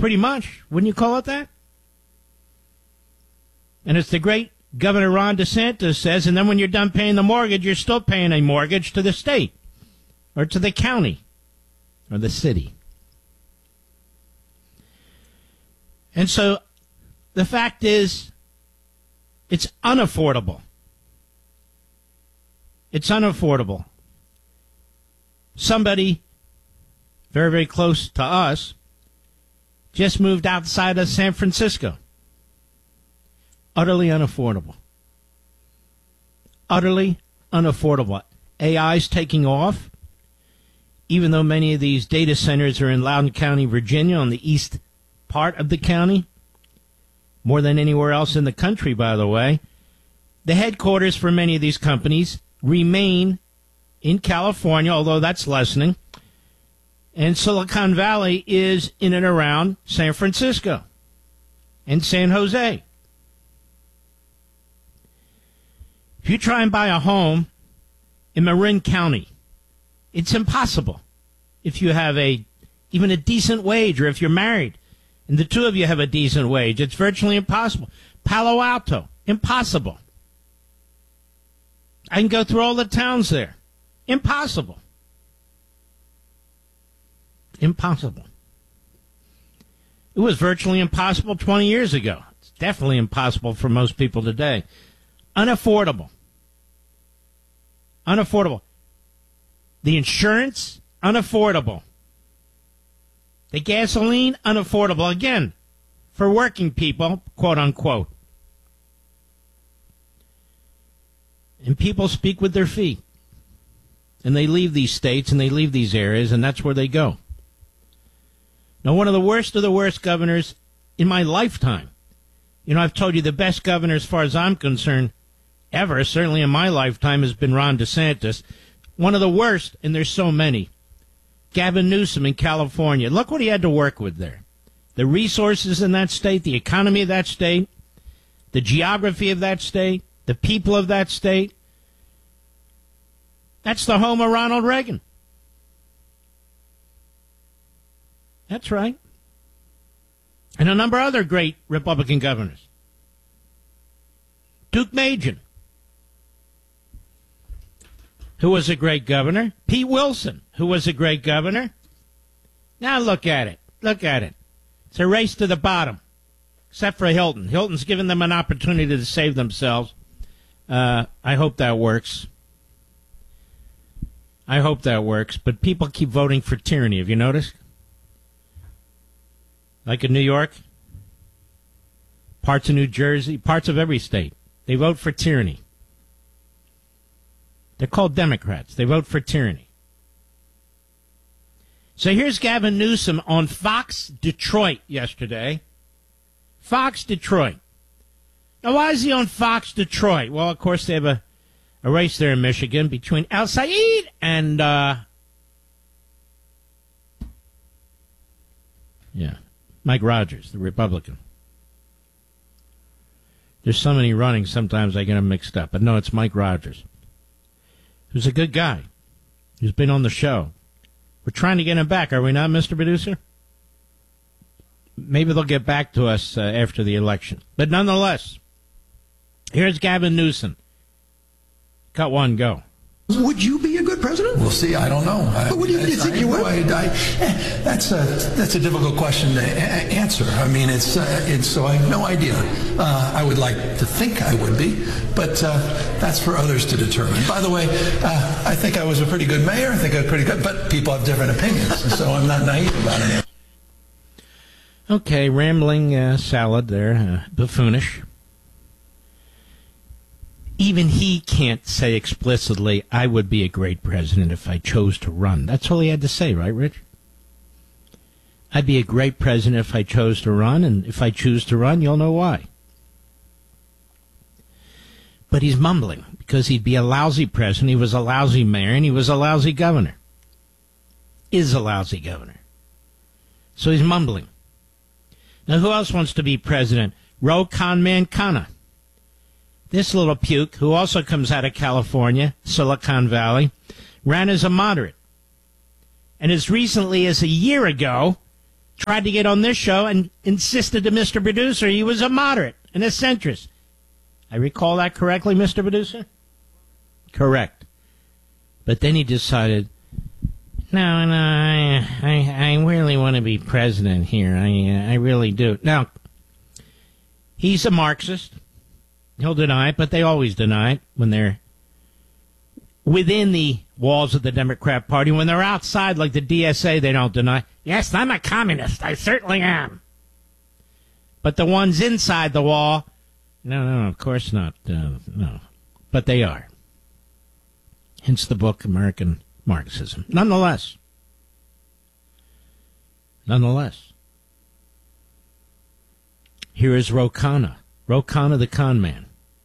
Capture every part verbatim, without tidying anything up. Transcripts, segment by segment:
pretty much. Wouldn't you call it that? And it's the great Governor Ron DeSantis says, and then when you're done paying the mortgage, you're still paying a mortgage to the state or to the county or the city. And so the fact is, it's unaffordable. It's unaffordable. Somebody very, very close to us just moved outside of San Francisco. Utterly unaffordable. Utterly unaffordable. A I's taking off, even though many of these data centers are in Loudoun County, Virginia, on the east part of the county, more than anywhere else in the country, by the way. The headquarters for many of these companies remain in California, although that's lessening. And Silicon Valley is in and around San Francisco and San Jose. If you try and buy a home in Marin County, it's impossible. If you have a even a decent wage, or if you're married and the two of you have a decent wage, it's virtually impossible. Palo Alto, impossible. I can go through all the towns there. Impossible. Impossible. It was virtually impossible twenty years ago. It's definitely impossible for most people today. Unaffordable. Unaffordable. The insurance, unaffordable. The gasoline, unaffordable. Again, for working people, quote unquote. And people speak with their feet. And they leave these states and they leave these areas, and that's where they go. Now, one of the worst of the worst governors in my lifetime. You know, I've told you the best governor, as far as I'm concerned, ever, certainly in my lifetime, has been Ron DeSantis. One of the worst, and there's so many. Gavin Newsom in California. Look what he had to work with there. The resources in that state, the economy of that state, the geography of that state, the people of that state. That's the home of Ronald Reagan. That's right. And a number of other great Republican governors. Duke Majan, who was a great governor. Pete Wilson, who was a great governor. Now look at it. Look at it. It's a race to the bottom, except for Hilton. Hilton's given them an opportunity to save themselves. Uh, I hope that works. I hope that works. But people keep voting for tyranny. Have you noticed? Like in New York, parts of New Jersey, parts of every state, they vote for tyranny. They're called Democrats. They vote for tyranny. So here's Gavin Newsom on Fox Detroit yesterday. Fox Detroit. Now, why is he on Fox Detroit? Well, of course, they have a, a race there in Michigan between Al Said and, uh, yeah, Mike Rogers, the Republican. There's so many running, sometimes I get them mixed up. But no, it's Mike Rogers, who's a good guy, who's been on the show. We're trying to get him back, are we not, Mister Producer? Maybe they'll get back to us uh, after the election. But nonetheless, here's Gavin Newsom. Cut one, go. Would you be a good president? We'll see. I don't know. I, but what do you, you think I, you would? I, I, that's a that's a difficult question to a- answer. I mean, it's uh, it's so I have no idea. Uh, I would like to think I would be, but uh, that's for others to determine. By the way, uh, I think I was a pretty good mayor. I think I was pretty good, but people have different opinions, so I'm not naive about it. Okay, rambling uh, salad there, uh, buffoonish. Even he can't say explicitly, I would be a great president if I chose to run. That's all he had to say, right, Rich? I'd be a great president if I chose to run, and if I choose to run, you'll know why. But he's mumbling, because he'd be a lousy president, he was a lousy mayor, and he was a lousy governor. Is a lousy governor. So he's mumbling. Now, who else wants to be president? Ro Khanman Khanna. This little puke, who also comes out of California, Silicon Valley, ran as a moderate. And as recently as a year ago, tried to get on this show and insisted to Mister Producer he was a moderate and a centrist. I recall that correctly, Mister Producer? Correct. But then he decided, no, no, I, I, I really want to be president here. I, uh, I really do. Now, he's a Marxist. He'll deny it, but they always deny it when they're within the walls of the Democrat Party. When they're outside, like the D S A, they don't deny. Yes, I'm a communist. I certainly am. But the ones inside the wall, no, no, of course not. Uh, no. But they are. Hence the book, American Marxism. Nonetheless. Nonetheless. Here is Ro Khanna. Ro Khanna, the con man.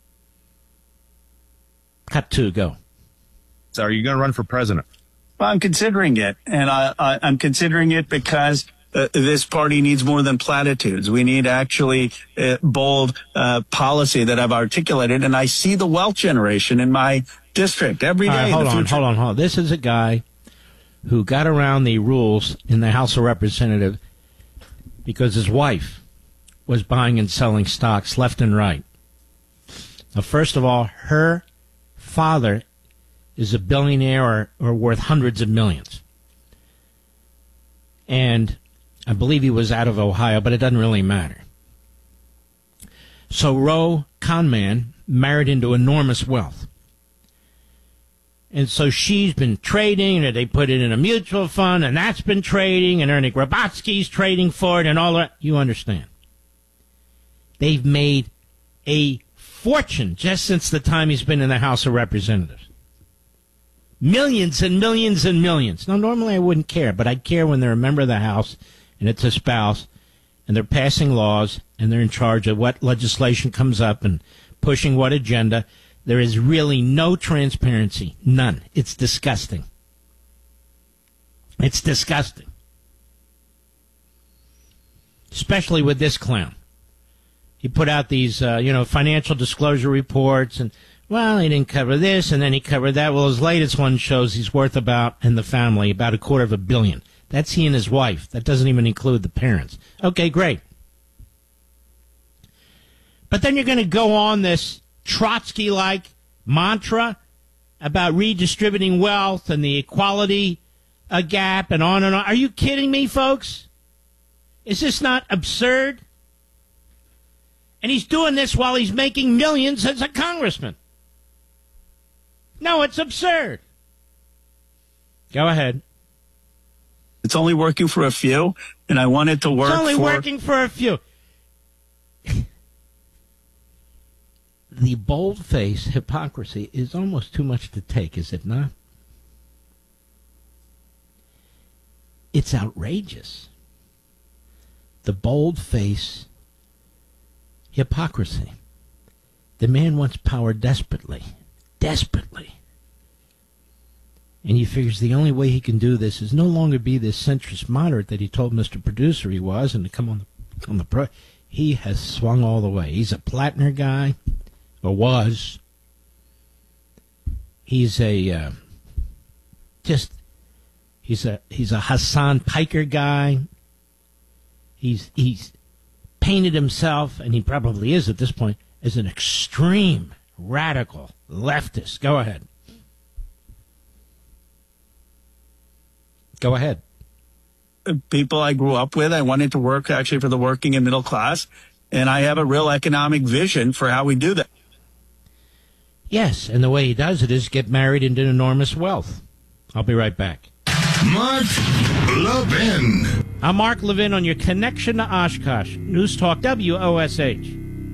Cut two, go. So are you going to run for president? Well, I'm considering it, and I, I, I'm considering it because uh, this party needs more than platitudes. We need actually uh, bold uh, policy that I've articulated, and I see the wealth generation in my district every day. All right, hold on, hold on, hold on. This is a guy who got around the rules in the House of Representatives because his wife was buying and selling stocks left and right. Now, first of all, her father is a billionaire or, or worth hundreds of millions. And I believe he was out of Ohio, but it doesn't really matter. So Ro Khanna married into enormous wealth. And so she's been trading, and they put it in a mutual fund, and that's been trading, and Ernie Grabotsky's trading for it, and all that. You understand. They've made a fortune just since the time he's been in the House of Representatives. Millions and millions and millions. Now, normally I wouldn't care, but I'd care when they're a member of the House and it's a spouse and they're passing laws and they're in charge of what legislation comes up and pushing what agenda. There is really no transparency. None. It's disgusting. It's disgusting. Especially with this clown. He put out these, uh, you know, financial disclosure reports and, well, he didn't cover this, and then he covered that. Well, his latest one shows he's worth about, and the family, about a quarter of a billion. That's he and his wife. That doesn't even include the parents. Okay, great. But then you're going to go on this Trotsky-like mantra about redistributing wealth and the equality uh, gap and on and on. Are you kidding me, folks? Is this not absurd? And he's doing this while he's making millions as a congressman. No, it's absurd. Go ahead. It's only working for a few, and I want it to work for... It's only for... working for a few. The bold-faced hypocrisy is almost too much to take, is it not? It's outrageous. The bold-faced hypocrisy. The man wants power desperately. Desperately. And he figures the only way he can do this is no longer be this centrist moderate that he told Mister Producer he was and to come on the, on the pro. He has swung all the way. He's a Plattner guy, or was. He's a, uh, just, he's a, he's a Hassan Piker guy. He's, he's painted himself, and he probably is at this point, as an extreme radical leftist. Go ahead. Go ahead. People I grew up with, I wanted to work actually for the working and middle class, and I have a real economic vision for how we do that. Yes, and the way he does it is get married into enormous wealth. I'll be right back. Mark Levin. I'm Mark Levin on your connection to Oshkosh. News Talk W O S H.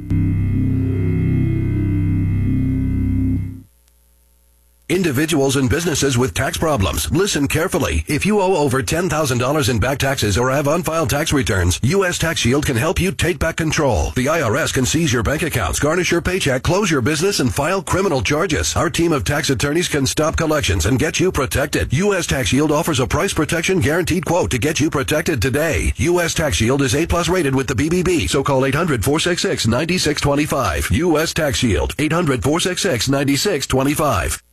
Individuals and businesses with tax problems. Listen carefully. If you owe over ten thousand dollars in back taxes or have unfiled tax returns, U S Tax Shield can help you take back control. The I R S can seize your bank accounts, garnish your paycheck, close your business, and file criminal charges. Our team of tax attorneys can stop collections and get you protected. U S Tax Shield offers a price protection guaranteed quote to get you protected today. U S Tax Shield is A plus rated with the B B B, so call eight hundred, four six six, nine six two five. U S Tax Shield, eight hundred, four six six, nine six two five.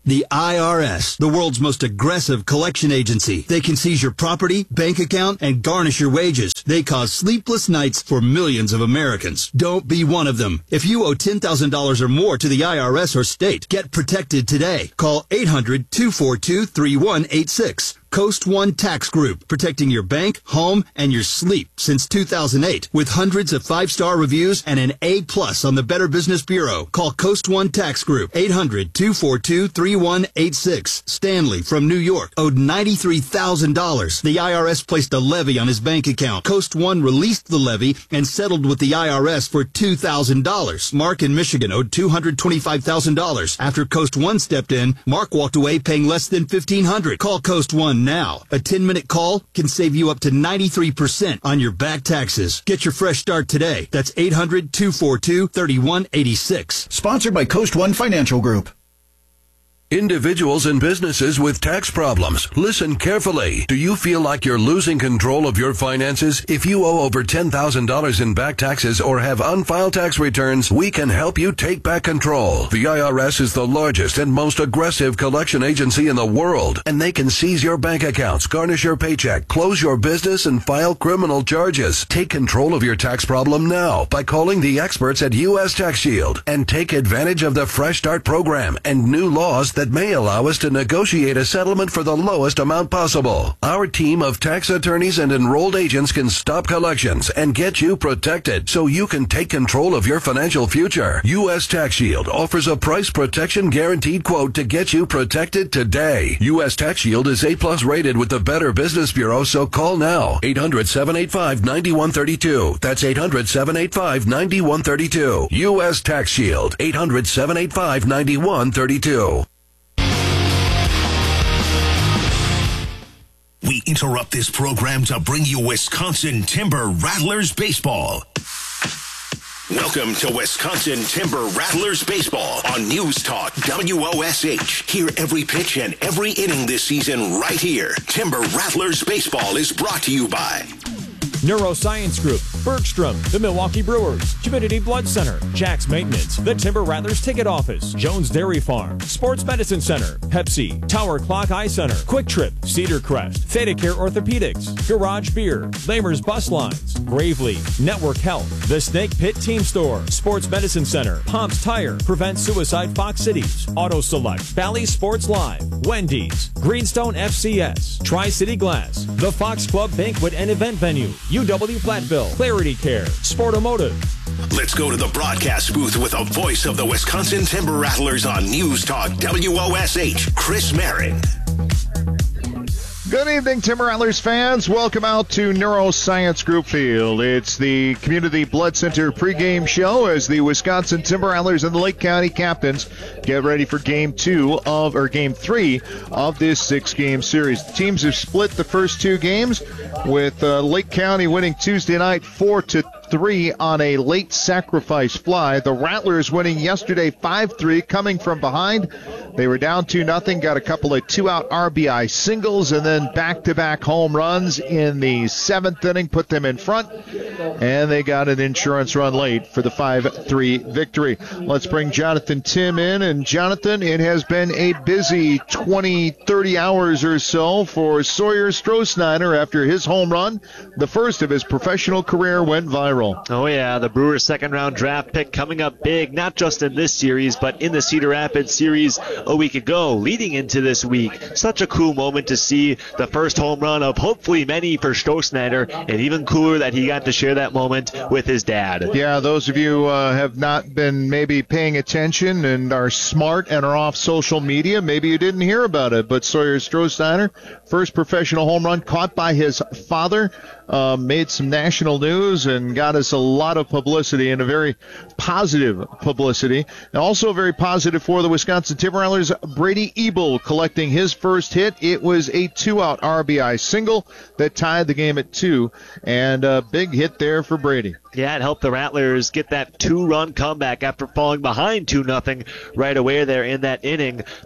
The I R S, the world's most aggressive collection agency. They can seize your property, bank account, and garnish your wages. They cause sleepless nights for millions of Americans. Don't be one of them. If you owe ten thousand dollars or more to the I R S or state, get protected today. Call eight hundred, two four two, three one eight six. Coast One Tax Group, protecting your bank, home, and your sleep since two thousand eight. With hundreds of five-star reviews and an A plus on the Better Business Bureau. Call Coast One Tax Group, eight hundred, two four two, three one eight six. Stanley from New York owed ninety-three thousand dollars. The I R S placed a levy on his bank account. Coast One released the levy and settled with the I R S for two thousand dollars. Mark in Michigan owed two hundred twenty-five thousand dollars. After Coast One stepped in, Mark walked away paying less than fifteen hundred dollars. Call Coast One now. A ten-minute call can save you up to ninety-three percent on your back taxes. Get your fresh start today. That's eight hundred, two four two, three one eight six. Sponsored by Coast One Financial Group. Individuals and businesses with tax problems, listen carefully. Do you feel like you're losing control of your finances? If you owe over ten thousand dollars in back taxes or have unfiled tax returns, we can help you take back control. The I R S is the largest and most aggressive collection agency in the world, and they can seize your bank accounts, garnish your paycheck, close your business, and file criminal charges. Take control of your tax problem now by calling the experts at U S Tax Shield and take advantage of the Fresh Start program and new laws that may allow us to negotiate a settlement for the lowest amount possible. Our team of tax attorneys and enrolled agents can stop collections and get you protected so you can take control of your financial future. U S Tax Shield offers a price protection guaranteed quote to get you protected today. U S Tax Shield is A plus rated with the Better Business Bureau, so call now. eight hundred, seven eight five, nine one three two. That's eight hundred, seven eight five, nine one three two. U S Tax Shield. eight hundred, seven eight five, nine one three two. We interrupt this program to bring you Wisconsin Timber Rattlers Baseball. Welcome to Wisconsin Timber Rattlers Baseball on News Talk W O S H. Hear every pitch and every inning this season right here. Timber Rattlers Baseball is brought to you by Neuroscience Group, Bergstrom, the Milwaukee Brewers, Community Blood Center, Jack's Maintenance, the Timber Rattlers Ticket Office, Jones Dairy Farm, Sports Medicine Center, Pepsi, Tower Clock Eye Center, Quick Trip, Cedar Crest, ThedaCare Orthopedics, Garage Beer, Lamer's Bus Lines, Gravely, Network Health, The Snake Pit Team Store, Sports Medicine Center, Pomp's Tire, Prevent Suicide Fox Cities, Auto Select, Bally Sports Live, Wendy's, Greenstone F C S, Tri-City Glass, the Fox Club Banquet and Event Venue, U W Platteville, Clarity Care, Sportomotive. Let's go to the broadcast booth with a voice of the Wisconsin Timber Rattlers on News Talk W O S H, Chris Marin. Good evening, Timber Rattlers fans. Welcome out to Neuroscience Group Field. It's the Community Blood Center pregame show as the Wisconsin Timber Rattlers and the Lake County Captains get ready for game two of, or game three of this six-game series. The teams have split the first two games with uh, Lake County winning Tuesday night four to three on a late sacrifice fly. The Rattlers winning yesterday five three, coming from behind. They were down two nothing, got a couple of two-out R B I singles, and then back-to-back home runs in the seventh inning put them in front, and they got an insurance run late for the five three victory. Let's bring Jonathan Tim in, and Jonathan, it has been a busy twenty, thirty hours or so for Sawyer Strohsnyder after his home run, the first of his professional career, went viral. Oh yeah, the Brewers' second-round draft pick coming up big, not just in this series, but in the Cedar Rapids series a week ago, leading into this week. Such a cool moment to see the first home run of hopefully many for Strohsnyder, and even cooler that he got to share that moment with his dad. Yeah, those of you uh, have not been maybe paying attention and are smart and are off social media, maybe you didn't hear about it, but Sawyer Strohsnyder, first professional home run caught by his father, uh, made some national news and got us a lot of publicity, and a very positive publicity. And also very positive for the Wisconsin Timber Rattlers, Brady Ebel collecting his first hit. It was a two-out R B I single that tied the game at two, and a big hit there for Brady. Yeah, it helped the Rattlers get that two-run comeback after falling behind two nothing right away there in that inning. But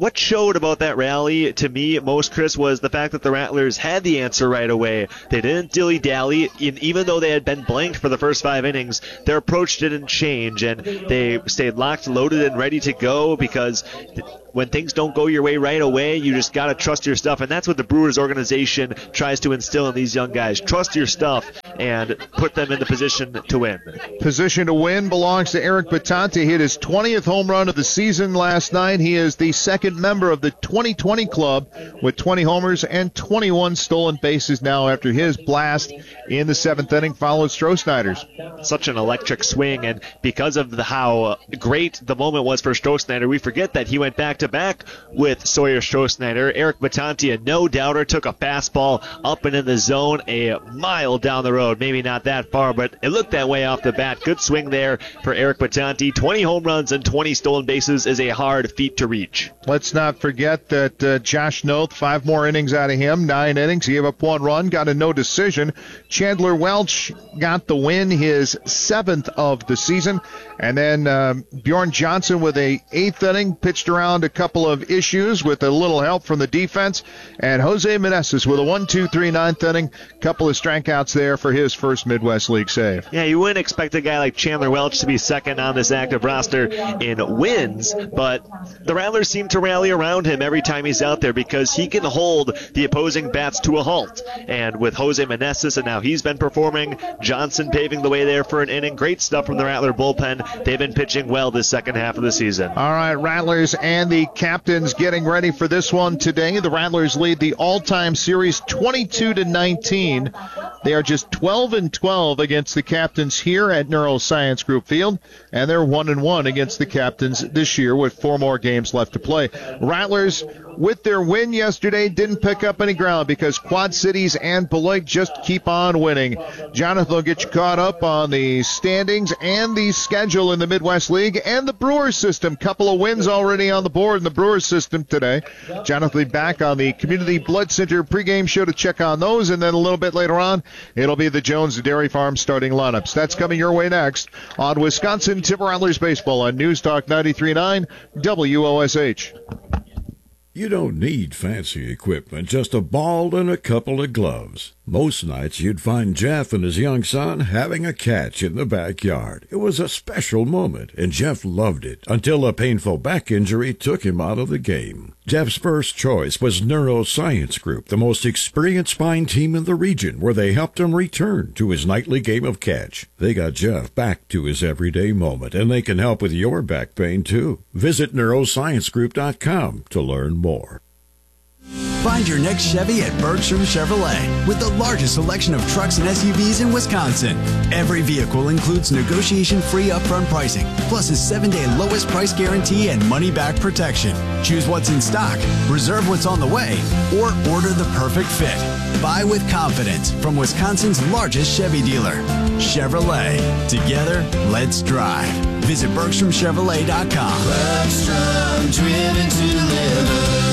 what showed about that rally to me most, Chris, was the fact that the Rattlers had the answer right away. They didn't dilly-dally. Even though they had been blanked for the first five innings, their approach didn't change, and they stayed locked, loaded, and ready to go, because when things don't go your way right away, you just got to trust your stuff, and that's what the Brewers organization tries to instill in these young guys. Trust your stuff and put them in the position to win. Position to win belongs to Eric Batante. He hit his twentieth home run of the season last night. He is the second member of the twenty twenty club with twenty homers and twenty-one stolen bases now after his blast in the seventh inning followed Stroh-Snyder's. Such an electric swing, and because of the, how great the moment was for Stroh-Snyder, we forget that he went back to back with Sawyer Stroh-Snyder. Eric Batante, a no-doubter, took a fastball up and in the zone a mile down the road. Maybe not that far, but it looked that way off the bat. Good swing there for Eric Batante. twenty home runs and twenty stolen bases is a hard feat to reach. Let's not forget that uh, Josh Noth, five more innings out of him, nine innings. He gave up one run, got a no decision. Chandler Welch got the win, his seventh of the season. And then um, Bjorn Johnson with a eighth inning, pitched around a couple of issues with a little help from the defense. And Jose Meneses with a one two three ninth inning, couple of strikeouts there for his first Midwest League save. Yeah, you wouldn't expect a guy like Chandler Welch to be second on this active roster in wins, but the Rattlers seem to rally around him every time he's out there because he can hold the opposing bats to a halt. And with Jose Meneses, and now he's been performing, Johnson paving the way there for an inning. Great stuff from the Rattler bullpen. They've been pitching well this second half of the season. All right, Rattlers and the captains getting ready for this one today. The Rattlers lead the all-time series twenty-two to nineteen. They are just twelve and twelve against the captains here at Neuroscience Group Field, and they're one and one against the captains this year with four more games left to play. Rattlers, with their win yesterday, didn't pick up any ground because Quad Cities and Beloit just keep on winning. Jonathan will get you caught up on the standings and the schedule in the Midwest League and the Brewers system. Couple of wins already on the board in the Brewers system today. Jonathan will be back on the Community Blood Center pregame show to check on those, and then a little bit later on, it'll be the Jones Dairy Farm starting lineups. That's coming your way next on Wisconsin Timber Rattlers Baseball on News Talk ninety-three point nine W O S H. You don't need fancy equipment, just a ball and a couple of gloves. Most nights you'd find Jeff and his young son having a catch in the backyard. It was a special moment, and Jeff loved it until a painful back injury took him out of the game. Jeff's first choice was Neuroscience Group, the most experienced spine team in the region, where they helped him return to his nightly game of catch. They got Jeff back to his everyday moment, and they can help with your back pain, too. Visit neuroscience group dot com to learn more. Find your next Chevy at Bergstrom Chevrolet with the largest selection of trucks and S U Vs in Wisconsin. Every vehicle includes negotiation-free upfront pricing, plus a seven-day lowest price guarantee and money-back protection. Choose what's in stock, reserve what's on the way, or order the perfect fit. Buy with confidence from Wisconsin's largest Chevy dealer, Chevrolet. Together, let's drive. Visit Bergstrom Chevrolet dot com. Bergstrom, driven to deliver.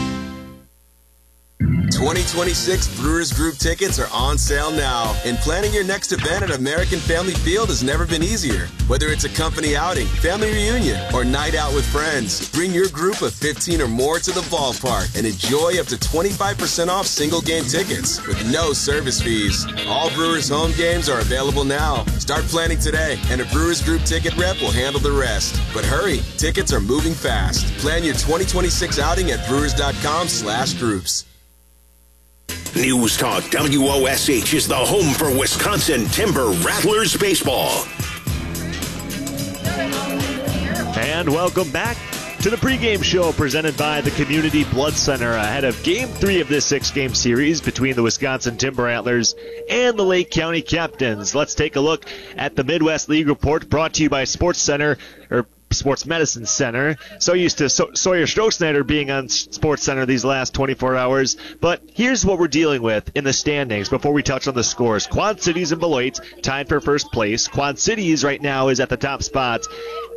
twenty twenty-six Brewers Group tickets are on sale now, and planning your next event at American Family Field has never been easier. Whether it's a company outing, family reunion, or night out with friends, bring your group of fifteen or more to the ballpark and enjoy up to twenty-five percent off single game tickets with no service fees. All Brewers home games are available now. Start planning today, and a Brewers Group ticket rep will handle the rest. But hurry, tickets are moving fast. Plan your twenty twenty-six outing at brewers dot com slash groups. News Talk W O S H is the home for Wisconsin Timber Rattlers baseball. And welcome back to the pregame show presented by the Community Blood Center ahead of Game three of this six-game series between the Wisconsin Timber Rattlers and the Lake County Captains. Let's take a look at the Midwest League Report brought to you by Sports Center, or Sports Medicine Center. So used to so- Sawyer Stroh-Snyder being on Sports Center these last twenty-four hours. But here's what we're dealing with in the standings before we touch on the scores. Quad Cities and Beloit tied for first place. Quad Cities right now is at the top spot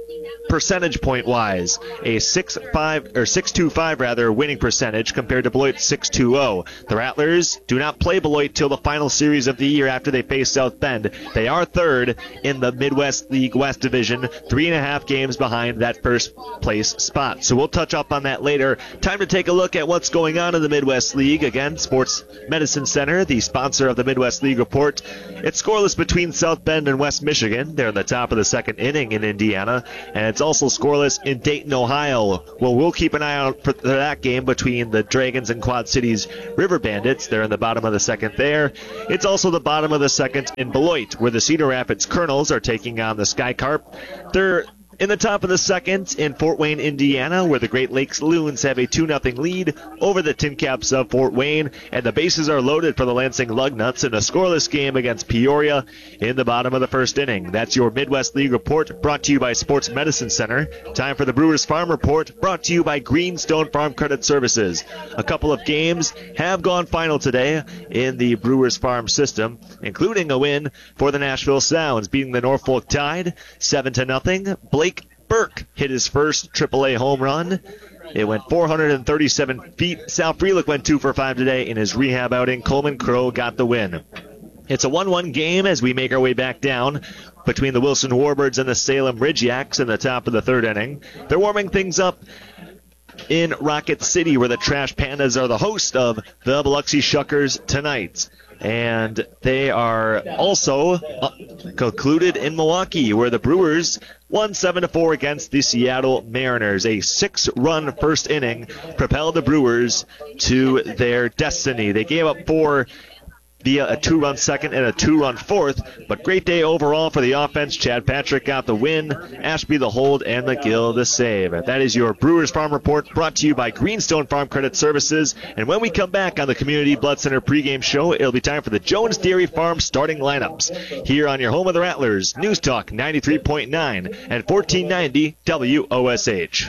percentage point wise, a six five or six two five rather winning percentage compared to Beloit six two zero. The Rattlers do not play Beloit till the final series of the year after they face South Bend. They are third in the Midwest League West Division, three and a half games behind that first place spot. So we'll touch up on that later. Time to take a look at what's going on in the Midwest League. Again, Sports Medicine Center, the sponsor of the Midwest League Report. It's scoreless between South Bend and West Michigan. They're in the top of the second inning in Indiana, and it's also scoreless in Dayton, Ohio. Well, we'll keep an eye out for that game between the Dragons and Quad Cities River Bandits. They're in the bottom of the second there. It's also the bottom of the second in Beloit, where the Cedar Rapids Colonels are taking on the Sky Carp. They're in the top of the second in Fort Wayne, Indiana, where the Great Lakes Loons have a two nothing lead over the Tin Caps of Fort Wayne, and the bases are loaded for the Lansing Lugnuts in a scoreless game against Peoria in the bottom of the first inning. That's your Midwest League Report, brought to you by Sports Medicine Center. Time for the Brewers Farm Report, brought to you by Greenstone Farm Credit Services. A couple of games have gone final today in the Brewers Farm system, including a win for the Nashville Sounds, beating the Norfolk Tide seven to nothing. Blake Burke hit his first triple A home run. It went four hundred thirty-seven feet. Sal Frelick went two for five today in his rehab outing. Coleman Crow got the win. It's a one one game as we make our way back down between the Wilson Warbirds and the Salem Ridgeyaks in the top of the third inning. They're warming things up in Rocket City, where the Trash Pandas are the host of the Biloxi Shuckers tonight. And they are also uh, concluded in Milwaukee, where the Brewers won seven to four against the Seattle Mariners. A six-run first inning propelled the Brewers to their destiny. They gave up four via a two-run second and a two-run fourth, but great day overall for the offense. Chad Patrick got the win, Ashby the hold, and McGill the save. That is your Brewers Farm Report, brought to you by Greenstone Farm Credit Services. And when we come back on the Community Blood Center pregame show, it'll be time for the Jones Dairy Farm starting lineups here on your home of the Rattlers, News Talk ninety-three point nine and fourteen ninety W O S H.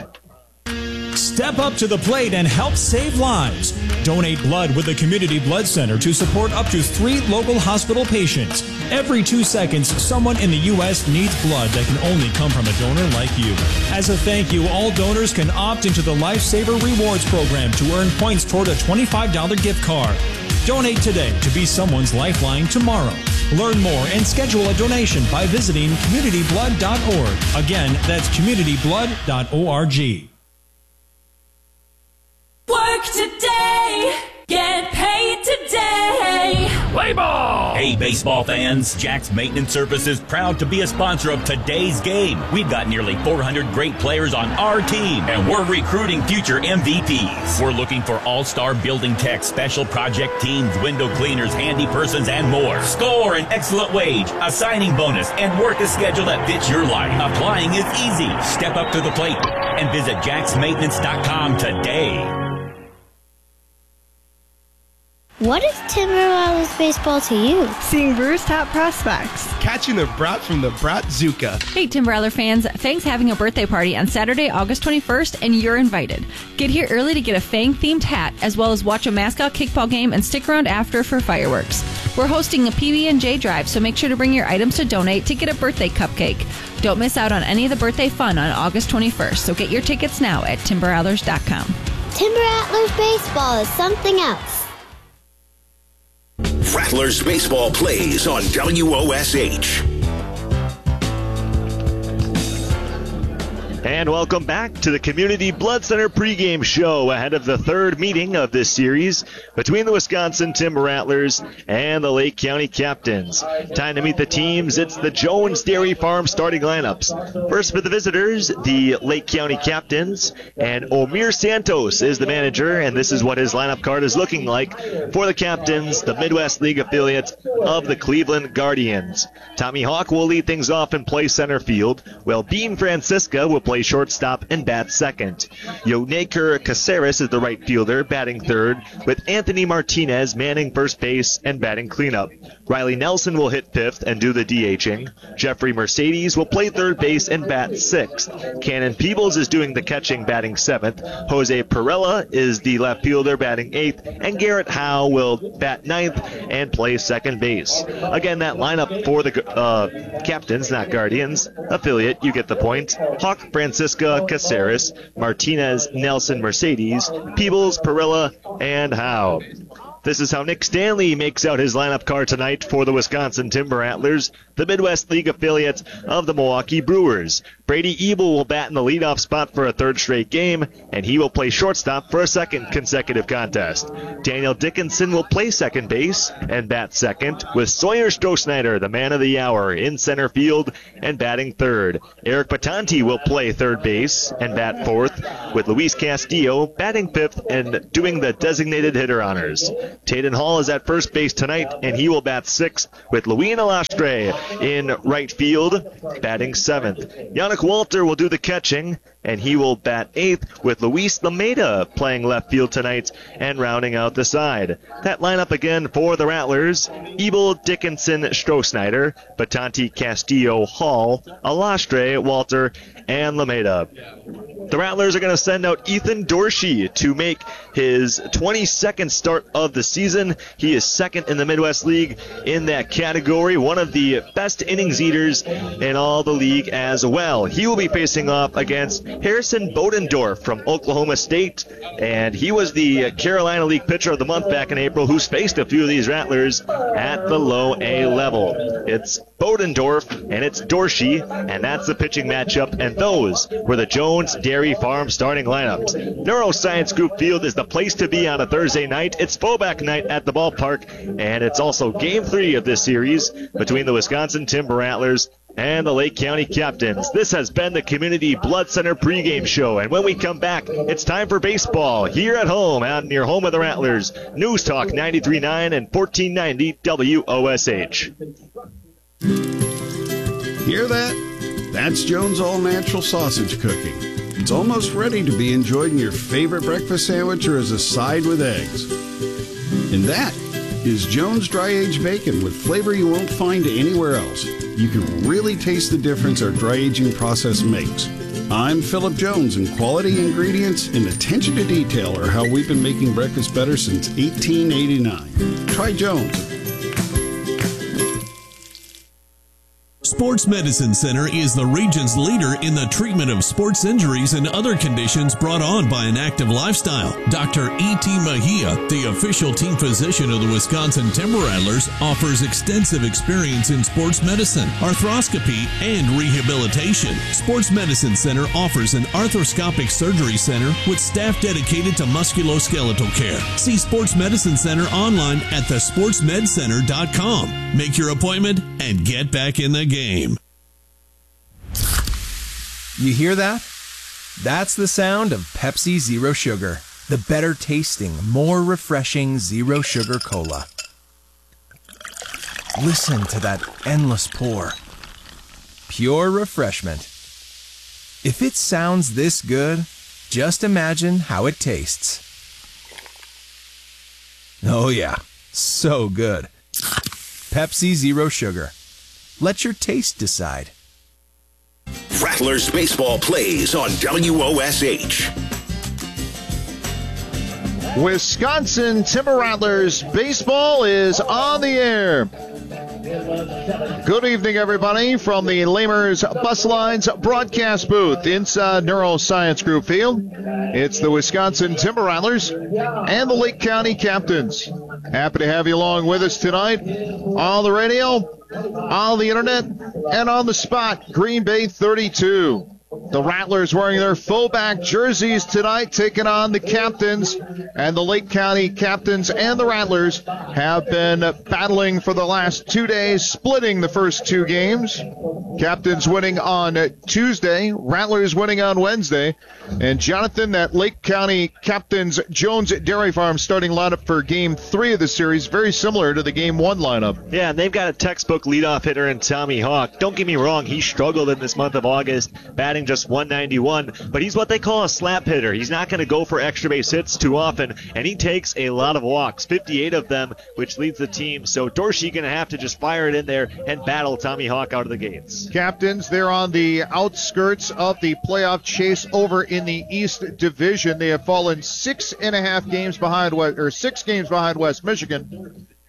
Step up to the plate and help save lives. Donate blood with the Community Blood Center to support up to three local hospital patients. Every two seconds, someone in the U S needs blood that can only come from a donor like you. As a thank you, all donors can opt into the Lifesaver Rewards program to earn points toward a twenty-five dollars gift card. Donate today to be someone's lifeline tomorrow. Learn more and schedule a donation by visiting community blood dot org. Again, that's community blood dot org. Work today, get paid today. Play ball! Hey, baseball fans, Jack's Maintenance Services proud to be a sponsor of today's game. We've got nearly four hundred great players on our team, and we're recruiting future M V Ps. We're looking for all-star building techs, special project teams, window cleaners, handy persons, and more. Score an excellent wage, a signing bonus, and work a schedule that fits your life. Applying is easy. Step up to the plate and visit jacks maintenance dot com today. What is Timber Rattlers baseball to you? Seeing Brewers' top prospects. Catching the brat from the Bratzuka. Hey, Timber Rattler fans, Fang's having a birthday party on Saturday, August twenty-first, and you're invited. Get here early to get a Fang-themed hat, as well as watch a mascot kickball game and stick around after for fireworks. We're hosting a P B and J drive, so make sure to bring your items to donate to get a birthday cupcake. Don't miss out on any of the birthday fun on August twenty-first, so get your tickets now at timber rattlers dot com. Timber Rattlers baseball is something else. Rattlers baseball plays on W O S H. And welcome back to the Community Blood Center pregame show ahead of the third meeting of this series between the Wisconsin Timber Rattlers and the Lake County Captains. Time to meet the teams. It's the Jones Dairy Farm starting lineups. First for the visitors, the Lake County Captains, and Omir Santos is the manager, and this is what his lineup card is looking like for the Captains, the Midwest League affiliate of the Cleveland Guardians. Tommy Hawk will lead things off and play center field, while Bean Francisca will play shortstop and bat second. Yonaker Caceres is the right fielder, batting third, with Anthony Martinez manning first base and batting cleanup. Riley Nelson will hit fifth and do the DHing. Jeffrey Mercedes will play third base and bat sixth. Cannon Peebles is doing the catching, batting seventh. Jose Perella is the left fielder, batting eighth, and Garrett Howe will bat ninth and play second base. Again, that lineup for the uh, Captains, not Guardians, affiliate, you get the point. Hawk, Francisco, Francisca, Caceres, Martinez, Nelson, Mercedes, Peebles, Perilla, and Howe. This is how Nick Stanley makes out his lineup card tonight for the Wisconsin Timber Rattlers, the Midwest League affiliate of the Milwaukee Brewers. Brady Ebel will bat in the leadoff spot for a third straight game, and he will play shortstop for a second consecutive contest. Daniel Dickinson will play second base and bat second, with Sawyer Strohsnyder, the man of the hour, in center field and batting third. Eric Batanti will play third base and bat fourth, with Luis Castillo batting fifth and doing the designated hitter honors. Taden Hall is at first base tonight, and he will bat sixth, with Luis Alastre in right field, batting seventh. Yannick Walter will do the catching, and he will bat eighth, with Luis Lameda playing left field tonight and rounding out the side. That lineup again for the Rattlers: Ebel, Dickinson, Strohsnyder, Batanti, Castillo, Hall, Alastre, Walter, and Lameda. The Rattlers are going to send out Ethan Dorsey to make his twenty-second start of the season. He is second in the Midwest League in that category, one of the best innings eaters in all the league as well. He will be facing off against Harrison Bodendorf from Oklahoma State, and he was the Carolina League Pitcher of the Month back in April, who's faced a few of these Rattlers at the low A level. It's Bodendorf and it's Dorsey, and that's the pitching matchup, and those were the Jones Dairy Farm starting lineups. Neuroscience Group Field is the place to be on a Thursday night. It's Fallback night at the ballpark, and it's also game three of this series between the Wisconsin Timber Rattlers and the Lake County Captains. This has been the Community Blood Center pregame show, and when we come back, it's time for baseball here at home, out in your home of the Rattlers. News Talk ninety-three point nine and fourteen ninety W O S H. Hear that? That's Jones All Natural Sausage cooking. It's almost ready to be enjoyed in your favorite breakfast sandwich or as a side with eggs. And that is Jones Dry Aged Bacon with flavor you won't find anywhere else. You can really taste the difference our dry aging process makes. I'm Philip Jones, and quality ingredients and attention to detail are how we've been making breakfast better since eighteen eighty-nine. Try Jones. Sports Medicine Center is the region's leader in the treatment of sports injuries and other conditions brought on by an active lifestyle. Doctor E T. Mejia, the official team physician of the Wisconsin Timber Rattlers, offers extensive experience in sports medicine, arthroscopy, and rehabilitation. Sports Medicine Center offers an arthroscopic surgery center with staff dedicated to musculoskeletal care. See Sports Medicine Center online at the sports med center dot com. Make your appointment and get back in the game. Game. You hear that? That's the sound of Pepsi Zero Sugar, the better tasting, more refreshing zero sugar cola. Listen to that endless pour. Pure refreshment. If it sounds this good, just imagine how it tastes. Oh yeah, so good. Pepsi Zero Sugar. Let your taste decide. Rattlers baseball plays on W O S H. Wisconsin Timber Rattlers baseball is on the air. Good evening, everybody, from the Lamers Bus Lines broadcast booth inside Neuroscience Group Field. It's the Wisconsin Timber Rattlers and the Lake County Captains. Happy to have you along with us tonight on the radio, on the internet, and on the spot. Green Bay thirty-two. The Rattlers wearing their fullback jerseys tonight, taking on the Captains, and the Lake County Captains and the Rattlers have been battling for the last two days, splitting the first two games. Captains winning on Tuesday, Rattlers winning on Wednesday. And Jonathan, that Lake County Captains Jones Dairy Farm starting lineup for game three of the series, very similar to the game one lineup. Yeah, and they've got a textbook leadoff hitter in Tommy Hawk. Don't get me wrong, he struggled in this month of August, batting just one ninety-one, but he's what they call a slap hitter. He's not going to go for extra base hits too often, and he takes a lot of walks, fifty-eight of them, which leads the team. So Dorsey going to have to just fire it in there and battle Tommy Hawk out of the gates. Captains, they're on the outskirts of the playoff chase over in the East Division. They have fallen six and a half games behind, or six games behind West Michigan.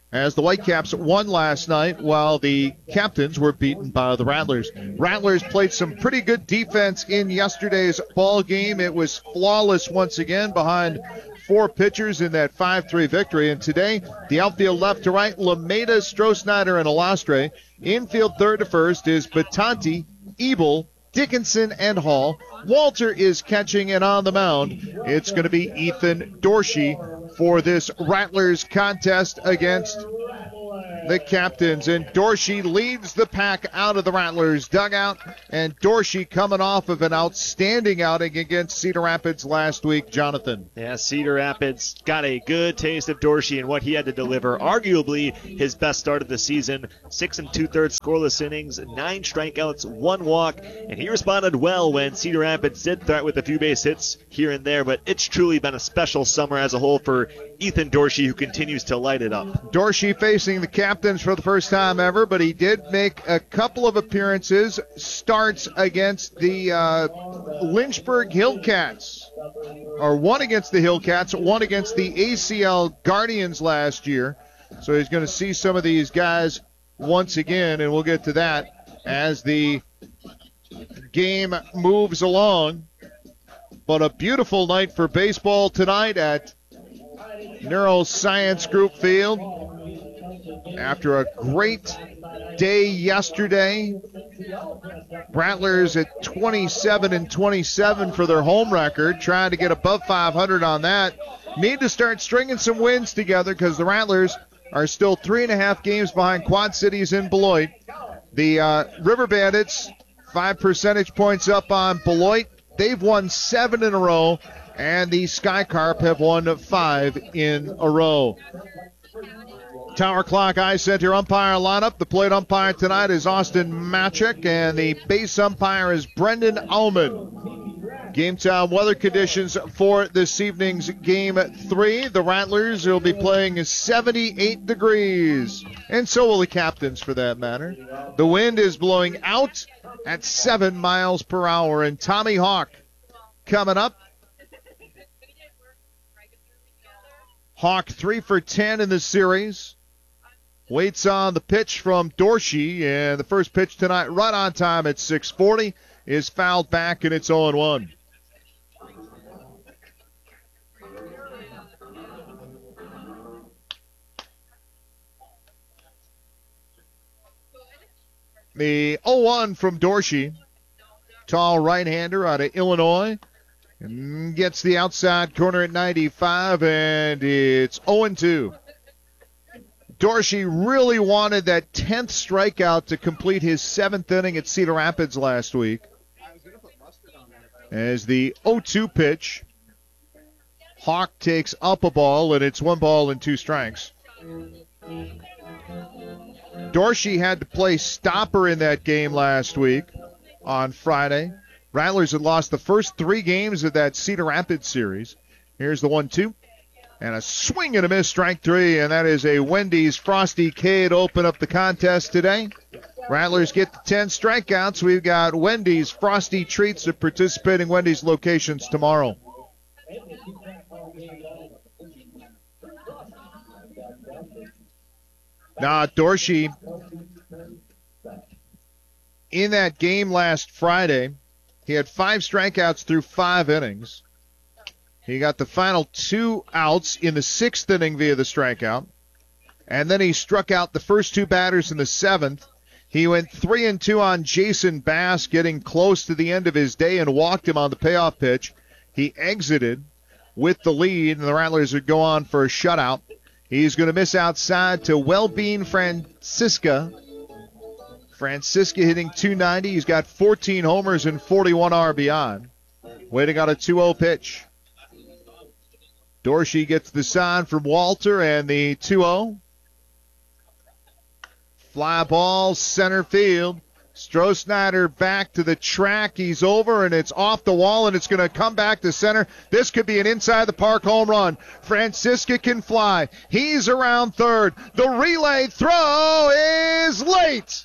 as the Whitecaps won last night while the Captains were beaten by the Rattlers. Rattlers played some pretty good defense in yesterday's ball game. It was flawless once again behind four pitchers in that five three victory. And today, the outfield left to right, Lameda, Stroh-Snyder, and Alastre. Infield third to first is Batanti, Ebel, Dickinson, and Hall. Walter is catching, and on the mound, it's going to be Ethan Dorsey for this Rattlers contest against the Captains. And Dorsey leads the pack out of the Rattlers dugout, and Dorsey coming off of an outstanding outing against Cedar Rapids last week, Jonathan. Yeah, Cedar Rapids got a good taste of Dorsey and what he had to deliver. Arguably his best start of the season. Six and two-thirds scoreless innings, nine strikeouts, one walk, and he responded well when Cedar Rapids did threat with a few base hits here and there, but it's truly been a special summer as a whole for Ethan Dorsey, who continues to light it up. Dorsey facing the Captains for the first time ever, but he did make a couple of appearances, starts against the uh, Lynchburg Hillcats, or one against the Hillcats, one against the A C L Guardians last year. So he's going to see some of these guys once again, and we'll get to that as the game moves along. But a beautiful night for baseball tonight at Neuroscience Group Field. After a great day yesterday, Rattlers at twenty-seven and twenty-seven for their home record, trying to get above five hundred on that. Need to start stringing some wins together because the Rattlers are still three and a half games behind Quad Cities in Beloit. The uh, River Bandits, five percentage points up on Beloit. They've won seven in a row, and the Sky Carp have won five in a row. Tower Clock Eye Center umpire lineup. The plate umpire tonight is Austin Machek, and the base umpire is Brendan Ullman. Game time weather conditions for this evening's game three. The Rattlers will be playing seventy-eight degrees, and so will the Captains for that matter. The wind is blowing out at seven miles per hour, and Tommy Hawk coming up. Hawk three for ten in the series. Waits on the pitch from Dorsey, and the first pitch tonight, right on time at six forty, is fouled back, and it's oh and one. The oh one from Dorsey, tall right-hander out of Illinois, and gets the outside corner at ninety-five, and it's oh and two. Dorsey really wanted that tenth strikeout to complete his seventh inning at Cedar Rapids last week. As the oh two pitch, Hawk takes up a ball, and it's one ball and two strikes. Dorsey had to play stopper in that game last week on Friday. Rattlers had lost the first three games of that Cedar Rapids series. Here's the one two. And a swing and a miss, strike three, and that is a Wendy's Frosty K to open up the contest today. Rattlers get the ten strikeouts. We've got Wendy's Frosty Treats at participating Wendy's locations tomorrow. Now, Dorsey, in that game last Friday, he had five strikeouts through five innings. He got the final two outs in the sixth inning via the strikeout. And then he struck out the first two batters in the seventh. He went three and two on Jason Bass, getting close to the end of his day, and walked him on the payoff pitch. He exited with the lead, and the Rattlers would go on for a shutout. He's going to miss outside to Wellbeing Francisca. Francisca hitting two ninety. He's got fourteen homers and forty-one R B I. Waiting on a two oh pitch. Dorsey gets the sign from Walter, and the two oh. Fly ball, center field. Stroh-Snyder back to the track. He's over, and it's off the wall, and it's going to come back to center. This could be an inside-the-park home run. Francisca can fly. He's around third. The relay throw is late.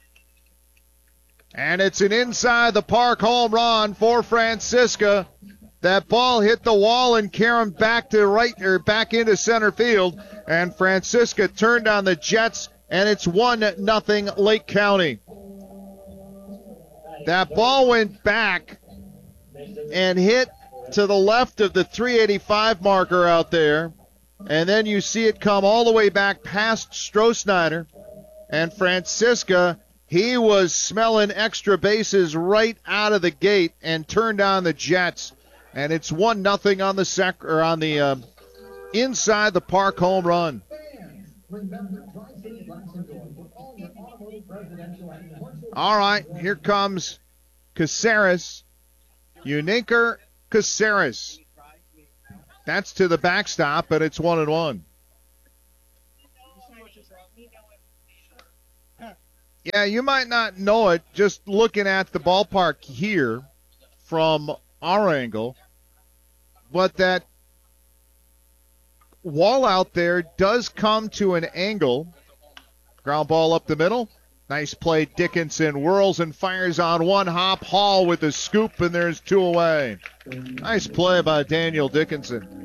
And it's an inside-the-park home run for Francisca. That ball hit the wall and carried back to right or back into center field. And Francisca turned on the Jets, and it's one nothing Lake County. That ball went back and hit to the left of the three eighty-five marker out there. And then you see it come all the way back past Stroh-Snyder. And Francisca, he was smelling extra bases right out of the gate and turned on the Jets. And it's one nothing on the sec or on the uh, inside the park home run. All right, here comes Caceres. Uniker Caceres. That's to the backstop, but it's one and one. Yeah, you might not know it just looking at the ballpark here from our angle, but that wall out there does come to an angle. Ground ball up the middle. Nice play. Dickinson whirls and fires on one hop. Hall with the scoop, and there's two away. Nice play by Daniel Dickinson.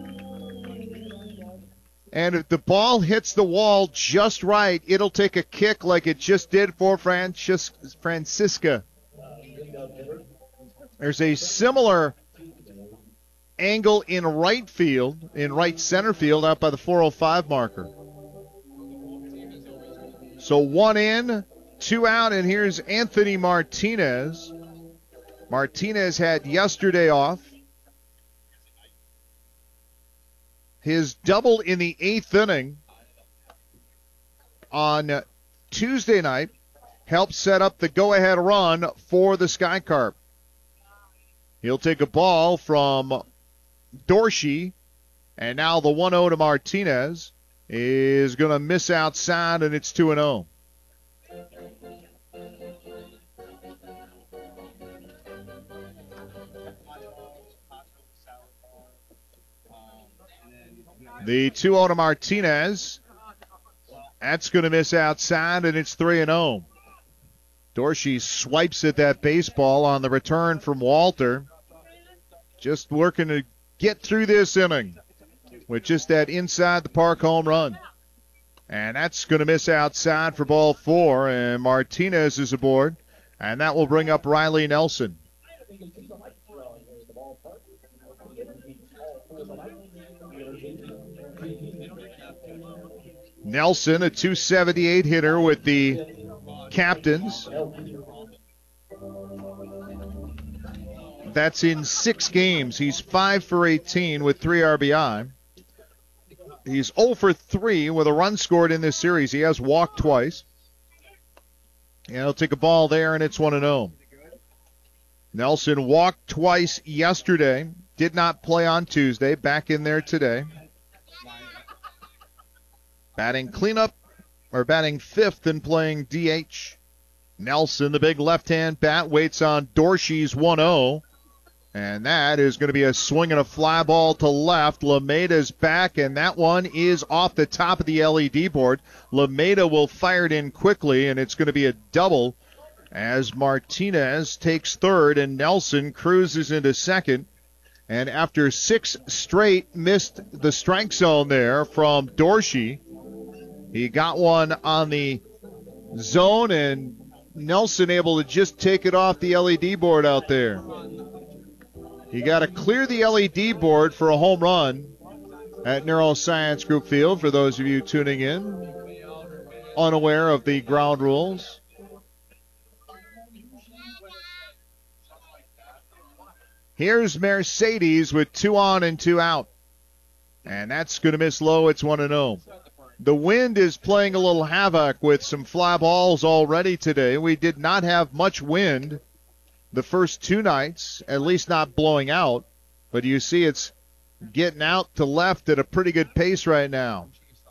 And if the ball hits the wall just right, it'll take a kick like it just did for Francis- Francisca. There's a similar angle in right field, in right center field, out by the four oh five marker. So one in, two out, and here's Anthony Martinez. Martinez had yesterday off. His double in the eighth inning on Tuesday night helped set up the go-ahead run for the Sky Carp. He'll take a ball from Dorsey, and now the one oh to Martinez is going to miss outside, and it's two and oh. The two oh to Martinez. That's going to miss outside, and it's three and oh. Dorsey swipes at that baseball on the return from Walter. Just working to get through this inning with just that inside the park home run. And that's going to miss outside for ball four, and Martinez is aboard, and that will bring up Riley Nelson. Nelson, a two seventy-eight hitter with the Captains. That's in six games. He's five for eighteen with three R B I. He's oh for three with a run scored in this series. He has walked twice. And he'll take a ball there, and it's one and oh. Nelson walked twice yesterday. Did not play on Tuesday. Back in there today. Batting cleanup, or batting fifth and playing D H. Nelson, the big left-hand bat, waits on Dorsey's one oh. And that is going to be a swing and a fly ball to left. Lameda's back, and that one is off the top of the L E D board. Lameda will fire it in quickly, and it's going to be a double as Martinez takes third, and Nelson cruises into second. And after six straight missed the strike zone there from Dorsey, he got one on the zone, and Nelson able to just take it off the L E D board out there. You got to clear the L E D board for a home run at Neuroscience Group Field, for those of you tuning in, unaware of the ground rules. Here's Mercedes with two on and two out. And that's going to miss low. It's one and oh. The wind is playing a little havoc with some fly balls already today. We did not have much wind the first two nights, at least not blowing out. But you see it's getting out to left at a pretty good pace right now.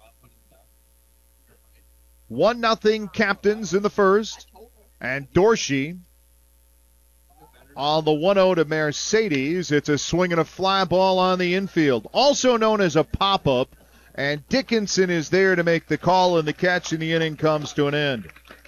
One nothing Captains in the first. And Dorsey on the one oh to Mercedes. It's a swing and a fly ball on the infield, also known as a pop-up. And Dickinson is there to make the call, and the catch in the inning comes to an end.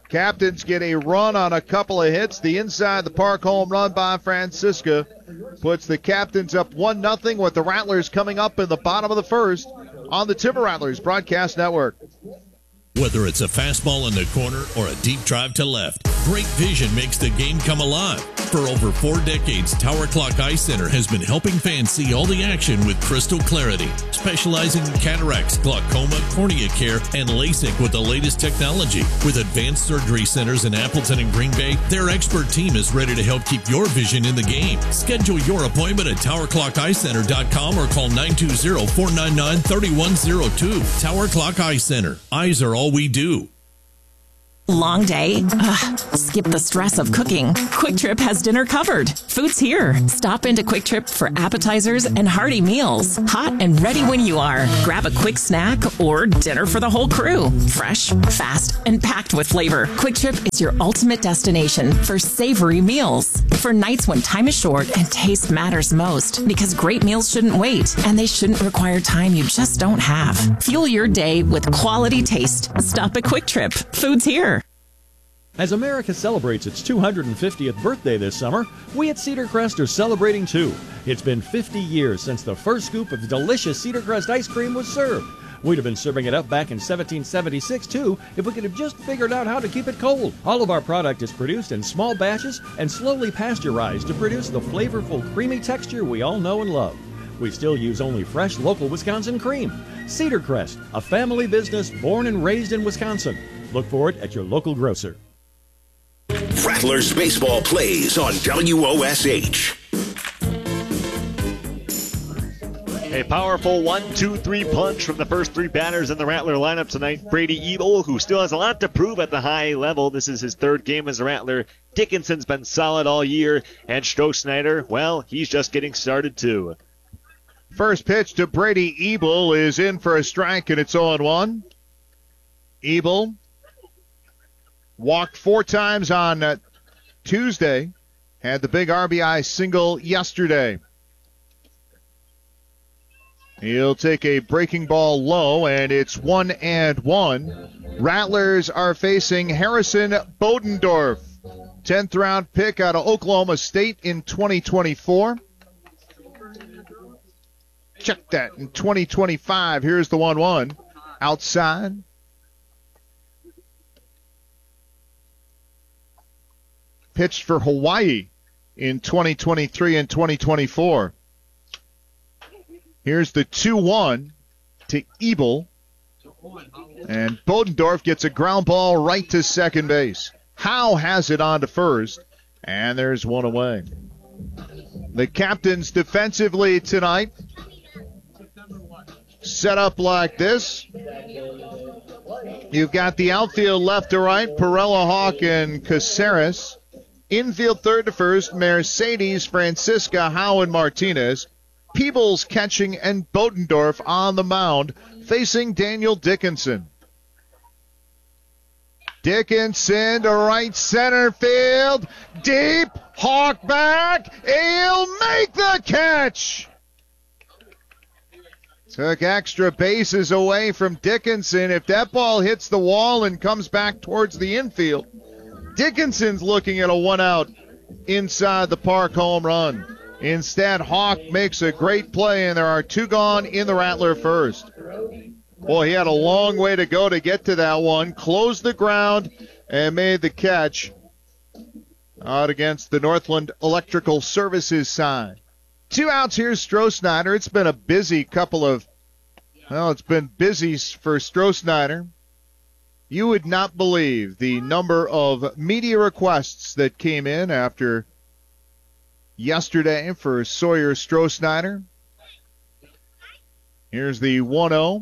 Captains get a run on a couple of hits. The inside the park home run by Francisca puts the Captains up one nothing with the Rattlers coming up in the bottom of the first on the Timber Rattlers Broadcast Network. Whether it's a fastball in the corner or a deep drive to left, great vision makes the game come alive. For over four decades, Tower Clock Eye Center has been helping fans see all the action with crystal clarity, specializing in cataracts, glaucoma, cornea care, and LASIK with the latest technology. With advanced surgery centers in Appleton and Green Bay, their expert team is ready to help keep your vision in the game. Schedule your appointment at tower clock eye center dot com or call nine two zero, four nine nine, three one zero two. Tower Clock Eye Center. Eyes are all we do. Long day? Ugh, skip the stress of cooking. Quick Trip has dinner covered. Food's here. Stop into Quick Trip for appetizers and hearty meals. Hot and ready when you are. Grab a quick snack or dinner for the whole crew. Fresh, fast, and packed with flavor. Quick Trip is your ultimate destination for savory meals. For nights when time is short and taste matters most. Because great meals shouldn't wait, and they shouldn't require time you just don't have. Fuel your day with quality taste. Stop at Quick Trip. Food's here. As America celebrates its two hundred fiftieth birthday this summer, we at Cedar Crest are celebrating too. It's been fifty years since the first scoop of delicious Cedar Crest ice cream was served. We'd have been serving it up back in seventeen seventy-six too if we could have just figured out how to keep it cold. All of our product is produced in small batches and slowly pasteurized to produce the flavorful, creamy texture we all know and love. We still use only fresh, local Wisconsin cream. Cedar Crest, a family business born and raised in Wisconsin. Look for it at your local grocer. Rattlers baseball plays on W O S H. A powerful one two three punch from the first three batters in the Rattler lineup tonight. Brady Ebel, who still has a lot to prove at the high level. This is his third game as a Rattler. Dickinson's been solid all year. And Stroh-Snyder, well, he's just getting started too. First pitch to Brady Ebel is in for a strike, and it's oh one. Ebel walked four times on uh, Tuesday. Had the big R B I single yesterday. He'll take a breaking ball low, and it's one and one. Rattlers are facing Harrison Bodendorf, tenth round pick out of Oklahoma State in twenty twenty-four. Check that in twenty twenty-five. Here's the one one. Outside. Pitched for Hawaii in twenty twenty-three and twenty twenty-four. Here's the two one to Ebel. And Bodendorf gets a ground ball right to second base. Howe has it on to first. And there's one away. The Captains defensively tonight set up like this. You've got the outfield left to right, Perella, Hawk, and Caceres. Infield third to first, Mercedes, Francisca, Howe, and Martinez. Peebles catching and Bodendorf on the mound facing Daniel Dickinson. Dickinson to right center field. Deep. Hawk back. He'll make the catch. Took extra bases away from Dickinson. If that ball hits the wall and comes back towards the infield, Dickinson's looking at a one-out inside the park home run. Instead, Hawk makes a great play, and there are two gone in the Rattler first. Boy, he had a long way to go to get to that one. Closed the ground and made the catch out against the Northland Electrical Services side. Two outs here, Stroh-Snyder. It's been a busy couple of, well, it's been busy for Stroh-Snyder. You would not believe the number of media requests that came in after yesterday for Sawyer Stroh-Snyder. Here's the one oh.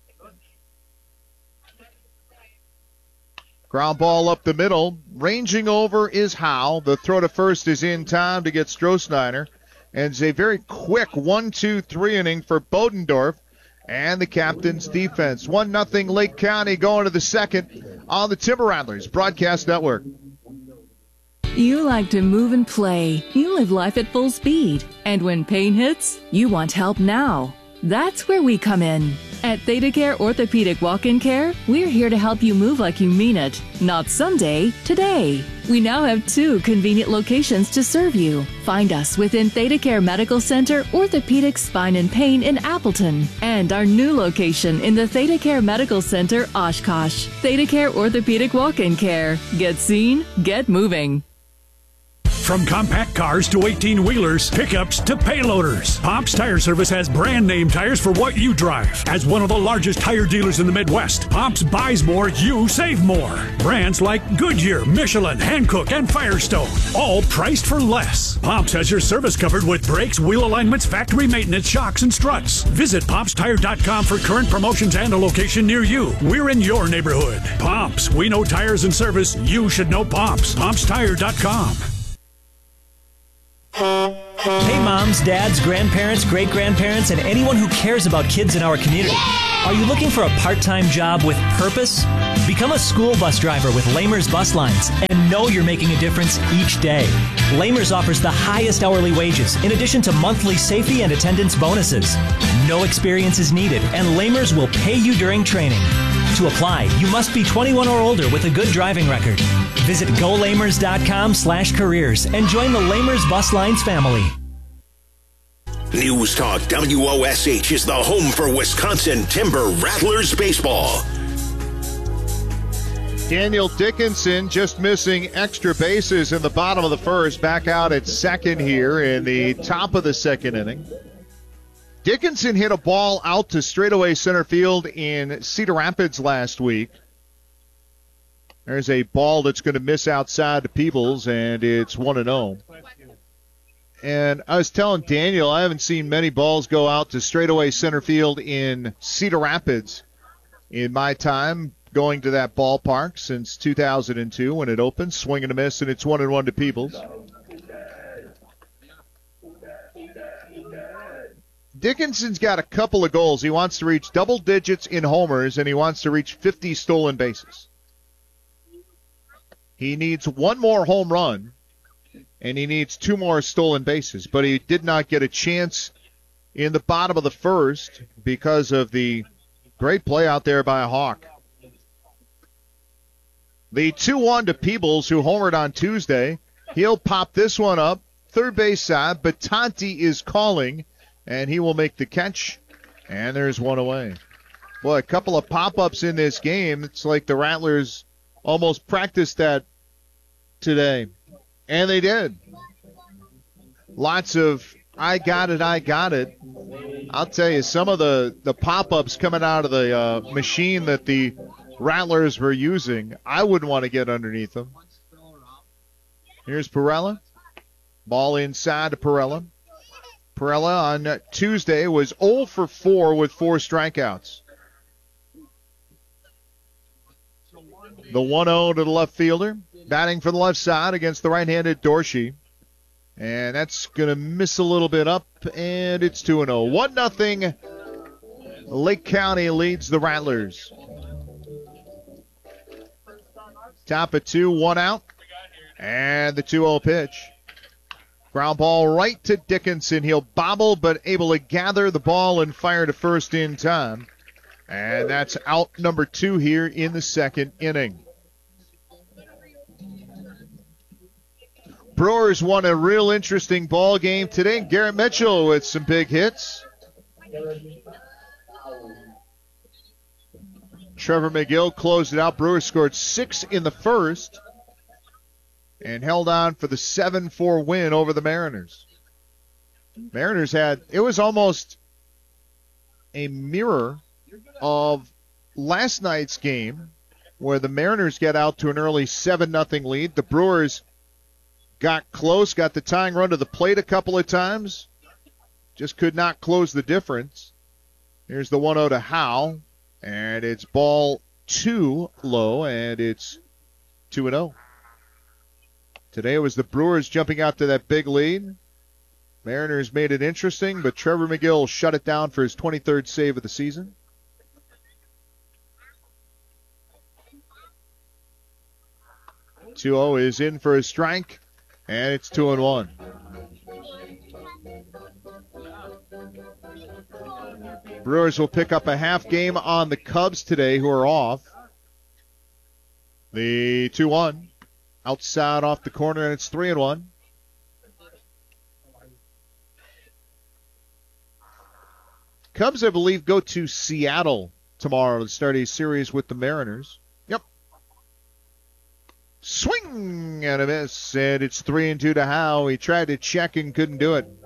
Ground ball up the middle. Ranging over is Howe. The throw to first is in time to get Stroh-Snyder. And it's a very quick one two three inning for Bodendorf and the Captains' defense. one nothing Lake County going to the second on the Timber Rattlers Broadcast Network. You like to move and play. You live life at full speed. And when pain hits, you want help now. That's where we come in. At ThedaCare Orthopedic Walk-In Care, we're here to help you move like you mean it. Not someday, today. We now have two convenient locations to serve you. Find us within ThedaCare Medical Center, Orthopedic Spine and Pain in Appleton, and our new location in the ThedaCare Medical Center, Oshkosh. ThedaCare Orthopedic Walk-In Care. Get seen, get moving. From compact cars to eighteen-wheelers, pickups to payloaders, Pops Tire Service has brand name tires for what you drive. As one of the largest tire dealers in the Midwest, Pops buys more, you save more. Brands like Goodyear, Michelin, Hankook, and Firestone, all priced for less. Pops has your service covered with brakes, wheel alignments, factory maintenance, shocks, and struts. Visit Pops Tire dot com for current promotions and a location near you. We're in your neighborhood. Pops, we know tires and service. You should know Pops. Pops Tire dot com. Hey moms, dads, grandparents, great-grandparents, and anyone who cares about kids in our community. Are you looking for a part-time job with purpose? Become a school bus driver with Lamers Bus Lines and know you're making a difference each day. Lamers offers the highest hourly wages in addition to monthly safety and attendance bonuses. No experience is needed, and Lamers will pay you during training. To apply, you must be twenty-one or older with a good driving record. Visit go lamers dot com slash careers and join the Lamers Bus Lines family. News Talk W O S H is the home for Wisconsin Timber Rattlers baseball. Daniel Dickinson just missing extra bases in the bottom of the first, back out at second here in the top of the second inning. Dickinson hit a ball out to straightaway center field in Cedar Rapids last week. There's a ball that's going to miss outside to Peebles, and it's one and oh. And I was telling Daniel, I haven't seen many balls go out to straightaway center field in Cedar Rapids in my time going to that ballpark since two thousand two when it opened. Swing and a miss, and it's one and one to Peebles. Dickinson's got a couple of goals. He wants to reach double digits in homers, and he wants to reach fifty stolen bases. He needs one more home run, and he needs two more stolen bases. But he did not get a chance in the bottom of the first because of the great play out there by a Hawk. The two one to Peebles, who homered on Tuesday. He'll pop this one up. Third base side, Batanti is calling, and he will make the catch, and there's one away. Boy, a couple of pop-ups in this game. It's like the Rattlers almost practiced that today, and they did. Lots of I got it, I got it. I'll tell you, some of the, the pop-ups coming out of the uh, machine that the Rattlers were using, I wouldn't want to get underneath them. Here's Perella. Ball inside to Perella. Perella on Tuesday was oh for four with four strikeouts. The one oh to the left fielder. Batting for the left side against the right-handed Dorsey. And that's going to miss a little bit up, and it's two and oh. one nothing. Lake County leads the Rattlers. Top of two, one out. And the two oh pitch. Ground ball right to Dickinson. He'll bobble, but able to gather the ball and fire to first in time. And that's out number two here in the second inning. Brewers won a real interesting ball game today. Garrett Mitchell with some big hits. Trevor McGill closed it out. Brewers scored six in the first and held on for the seven four win over the Mariners. Mariners had, it was almost a mirror of last night's game where the Mariners get out to an early seven nothing lead. The Brewers got close, got the tying run to the plate a couple of times, just could not close the difference. Here's the one oh to Howe, and it's ball two low, and it's two and oh. Today it was the Brewers jumping out to that big lead. Mariners made it interesting, but Trevor McGill shut it down for his twenty-third save of the season. two oh is in for a strike, and it's two and one. Brewers will pick up a half game on the Cubs today, who are off. The two one. Outside off the corner, and it's three and one. Cubs, I believe, go to Seattle tomorrow to start a series with the Mariners. Yep. Swing and a miss, and it's three and two to Howe. He tried to check and couldn't do it.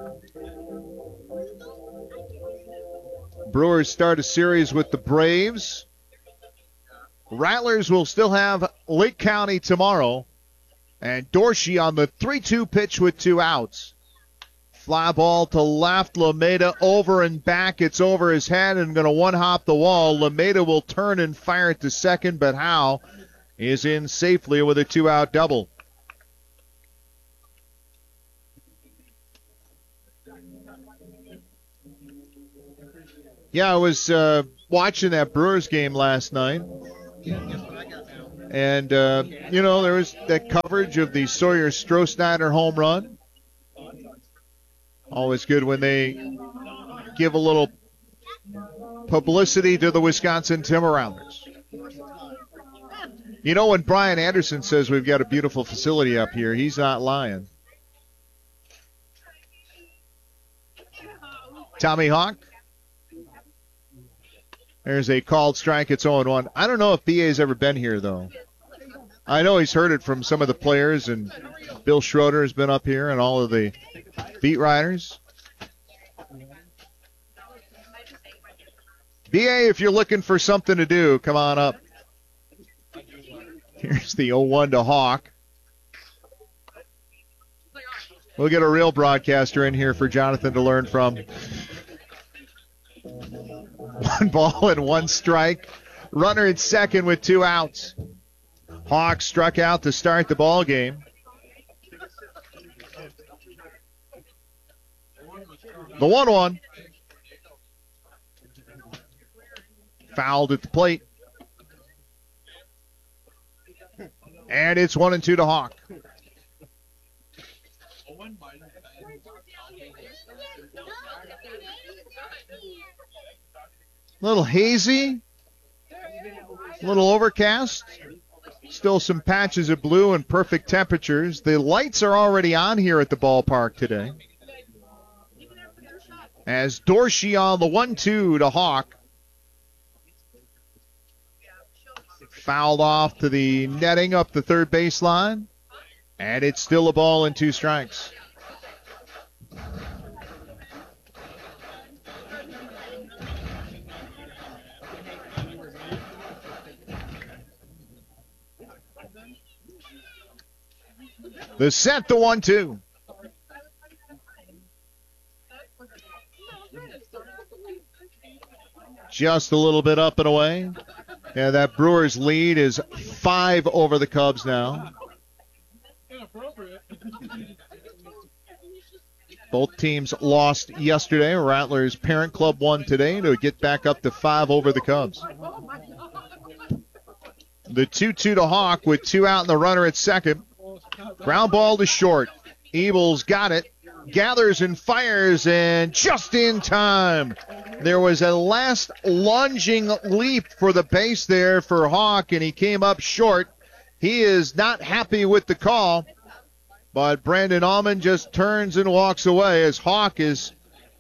Brewers start a series with the Braves. Rattlers will still have Lake County tomorrow. And Dorsey on the three two pitch with two outs. Fly ball to left. Lameda over and back. It's over his head and going to one-hop the wall. Lameda will turn and fire it to second, but Howe is in safely with a two-out double. Yeah, I was uh, watching that Brewers game last night. And, uh, you know, there was that coverage of the Sawyer Stroh-Snyder home run. Always good when they give a little publicity to the Wisconsin Timber Rattlers. You know, when Brian Anderson says we've got a beautiful facility up here, he's not lying. Tommy Hawk. There's a called strike. It's oh and one. I don't know if B A's ever been here, though. I know he's heard it from some of the players, and Bill Schroeder has been up here and all of the beat writers. B A, if you're looking for something to do, come on up. Here's the oh one to Hawk. We'll get a real broadcaster in here for Jonathan to learn from. One ball and one strike. Runner at second with two outs. Hawk struck out to start the ball game. The one one. Fouled at the plate. And it's one and two to Hawk. A little hazy, a little overcast, still some patches of blue and perfect temperatures. The lights are already on here at the ballpark today. As Dorsey on the one two to Hawk. Fouled off to the netting up the third baseline. And it's still a ball and two strikes. The set, the one two. Just a little bit up and away. Yeah, that Brewers lead is five over the Cubs now. Both teams lost yesterday. Rattlers parent club won today to get back up to five over the Cubs. The two two to Hawk with two out and the runner at second. Ground ball to short. Ebles got it. Gathers and fires, and just in time. There was a last lunging leap for the base there for Hawk, and he came up short. He is not happy with the call, but Brandon Allman just turns and walks away as Hawk is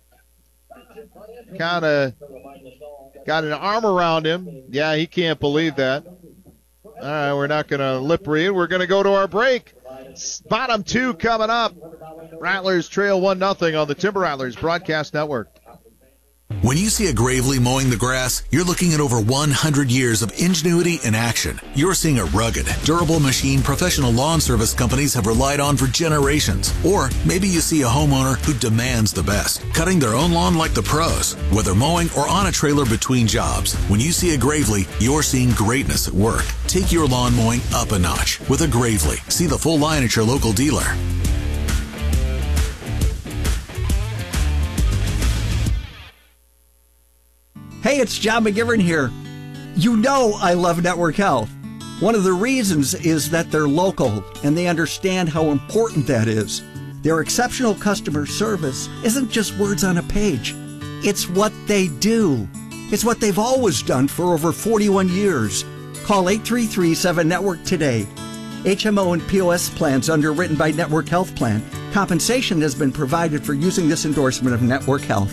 kind of got an arm around him. Yeah, he can't believe that. All right, we're not going to lip read. We're going to go to our break. Bottom two coming up. Rattlers trail one nothing on the Timber Rattlers Broadcast Network. When you see a Gravely mowing the grass, you're looking at over one hundred years of ingenuity in action. You're seeing a rugged, durable machine professional lawn service companies have relied on for generations. Or maybe you see a homeowner who demands the best, cutting their own lawn like the pros, whether mowing or on a trailer between jobs. When you see a Gravely, you're seeing greatness at work. Take your lawn mowing up a notch with a Gravely. See the full line at your local dealer. Hey, it's John McGivern here. You know I love Network Health. One of the reasons is that they're local and they understand how important that is. Their exceptional customer service isn't just words on a page. It's what they do. It's what they've always done for over forty-one years. Call eight three three seven network today. H M O and P O S plans underwritten by Network Health Plan. Compensation has been provided for using this endorsement of Network Health.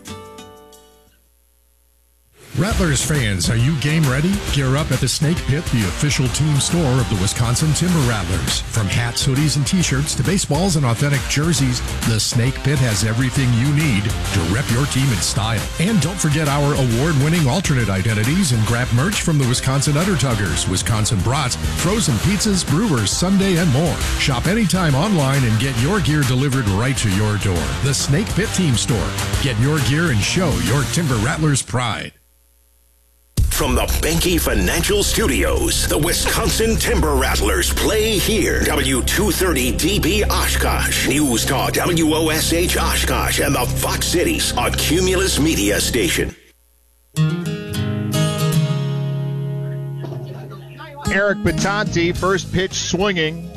Rattlers fans, are you game ready? Gear up at the Snake Pit, the official team store of the Wisconsin Timber Rattlers. From hats, hoodies, and t-shirts to baseballs and authentic jerseys, the Snake Pit has everything you need to rep your team in style. And don't forget our award-winning alternate identities and grab merch from the Wisconsin Udder-Tuggers, Wisconsin Brats, frozen pizzas, brewers, Sunday, and more. Shop anytime online and get your gear delivered right to your door. The Snake Pit Team Store. Get your gear and show your Timber Rattlers pride. From the Benke Financial Studios, the Wisconsin Timber Rattlers play here. W two thirty D B Oshkosh, News Talk W O S H Oshkosh, and the Fox Cities, a Cumulus Media station. Eric Batanti, first pitch swinging.